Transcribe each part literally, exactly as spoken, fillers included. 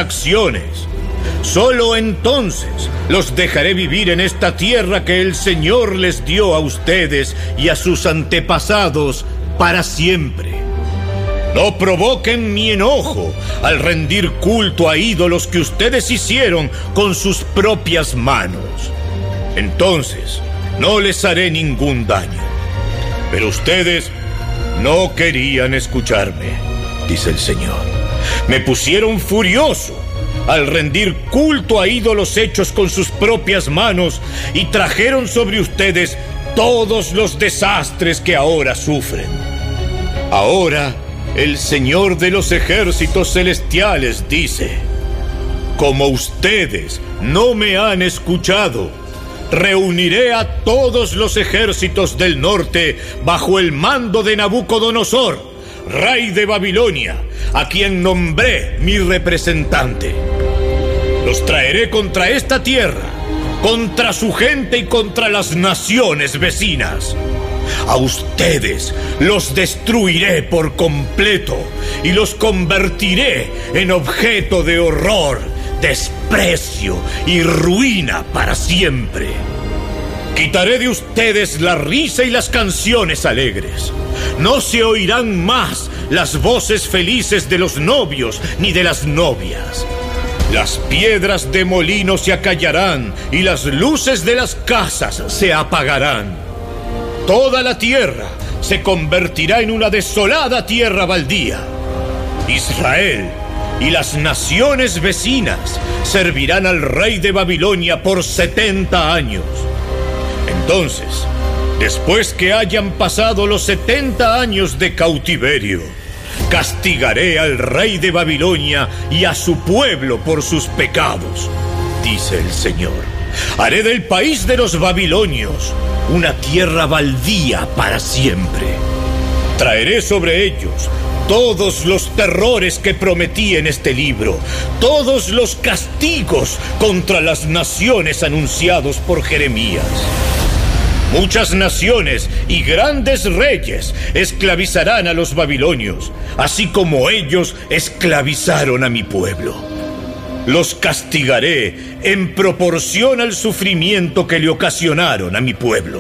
acciones. Solo entonces los dejaré vivir en esta tierra que el Señor les dio a ustedes y a sus antepasados para siempre. No provoquen mi enojo al rendir culto a ídolos que ustedes hicieron con sus propias manos. Entonces no les haré ningún daño. Pero ustedes no querían escucharme, dice el Señor. Me pusieron furioso al rendir culto a ídolos hechos con sus propias manos y trajeron sobre ustedes todos los desastres que ahora sufren. Ahora el Señor de los ejércitos celestiales dice: como ustedes no me han escuchado, reuniré a todos los ejércitos del norte bajo el mando de Nabucodonosor, rey de Babilonia, a quien nombré mi representante. Los traeré contra esta tierra, contra su gente y contra las naciones vecinas. A ustedes los destruiré por completo y los convertiré en objeto de horror, desprecio y ruina para siempre. Quitaré de ustedes la risa y las canciones alegres. No se oirán más las voces felices de los novios ni de las novias. Las piedras de molino se acallarán y las luces de las casas se apagarán. Toda la tierra se convertirá en una desolada tierra baldía. Israel y las naciones vecinas servirán al rey de Babilonia por setenta años. Entonces, después que hayan pasado los setenta años de cautiverio, castigaré al rey de Babilonia y a su pueblo por sus pecados, dice el Señor. Haré del país de los babilonios una tierra baldía para siempre. Traeré sobre ellos todos los terrores que prometí en este libro, todos los castigos contra las naciones anunciados por Jeremías. Muchas naciones y grandes reyes esclavizarán a los babilonios, así como ellos esclavizaron a mi pueblo. Los castigaré en proporción al sufrimiento que le ocasionaron a mi pueblo.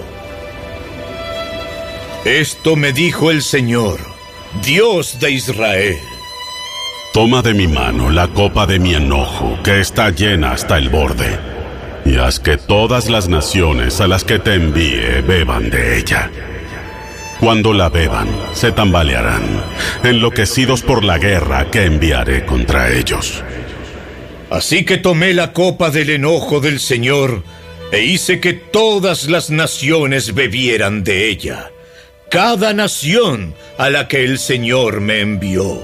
Esto me dijo el Señor, Dios de Israel. Toma de mi mano la copa de mi enojo, que está llena hasta el borde, y haz que todas las naciones a las que te envíe beban de ella. Cuando la beban, se tambalearán, enloquecidos por la guerra que enviaré contra ellos. Así que tomé la copa del enojo del Señor e hice que todas las naciones bebieran de ella, cada nación a la que el Señor me envió.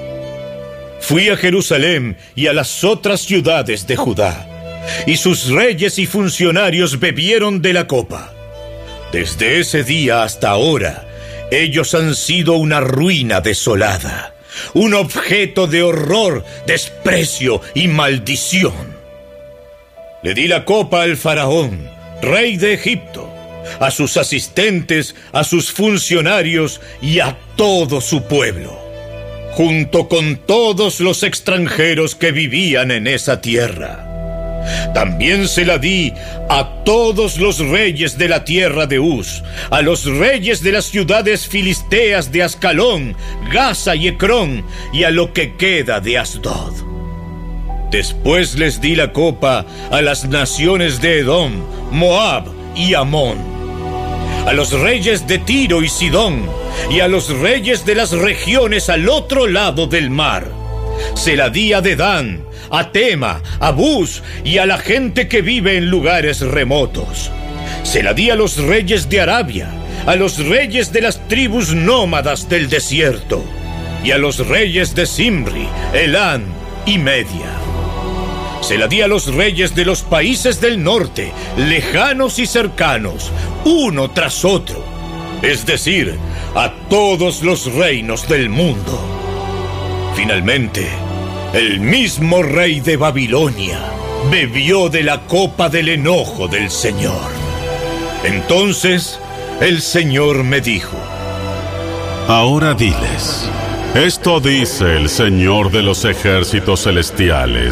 Fui a Jerusalén y a las otras ciudades de Judá, y sus reyes y funcionarios bebieron de la copa. Desde ese día hasta ahora, ellos han sido una ruina desolada, un objeto de horror, desprecio y maldición. Le di la copa al faraón, rey de Egipto, a sus asistentes, a sus funcionarios y a todo su pueblo, junto con todos los extranjeros que vivían en esa tierra. También se la di a todos los reyes de la tierra de Uz, a los reyes de las ciudades filisteas de Ascalón, Gaza y Ecrón, y a lo que queda de Asdod. Después les di la copa a las naciones de Edom, Moab y Amón, a los reyes de Tiro y Sidón, y a los reyes de las regiones al otro lado del mar. Se la di a Dedán, a Tema, a Bus y a la gente que vive en lugares remotos. Se la di a los reyes de Arabia, a los reyes de las tribus nómadas del desierto, y a los reyes de Simri, Elán y Media. Se la di a los reyes de los países del norte, lejanos y cercanos, uno tras otro, es decir, a todos los reinos del mundo. Finalmente, el mismo rey de Babilonia bebió de la copa del enojo del Señor. Entonces, el Señor me dijo: ahora diles, esto dice el Señor de los ejércitos celestiales,